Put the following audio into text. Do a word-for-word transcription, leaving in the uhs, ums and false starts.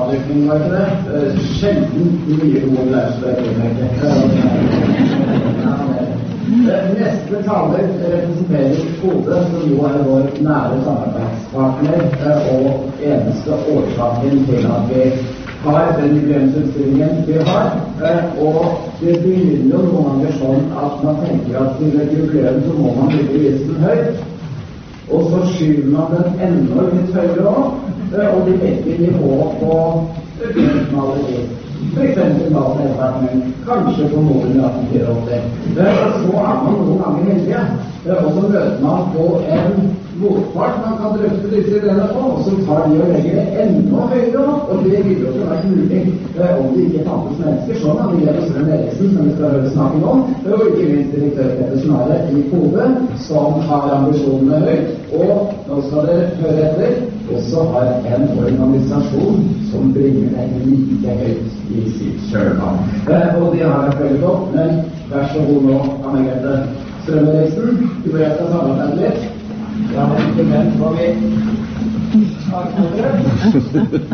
avdykning, var ikke det? Sjelden mye gode lærersprøyter. Neste taler representerer Kode, som jo er vår nære samarbeidspartner og eneste årsaken til at vi har den jubileumsutstillingen vi har. Og det begynner jo noen ganger sånn at man tenker at til et jubileum så må man bygge listen høyt, og så skyver man den enda litt høyere opp, og de legger nivået på maleri. For eksempel da nedverden, kanskje på målen i atten åttifire. Og så er man noen ganger heldige, og så møter man på en motpart man kan drøfte disse ideene på, og så tar de og legger det enda høyere opp, og det ville jo ikke vært mulig om det ikke fantes mennesker sånn, at det gjelder Strøm Eriksen, som vi skal høre snakke om, og ikke minst direktør Petter Snare i Kode, som har ambisjonene høyt, og nå skal dere høre etter, også har en organisasjon som bringer deg like høyt i sitt kjølvann. Og de har vært veldig godt, men vær så god nå, Anne-Grete Strøm Eriksen, du må jeg skal samarbeide litt. Ja, men ikke ment hva vi har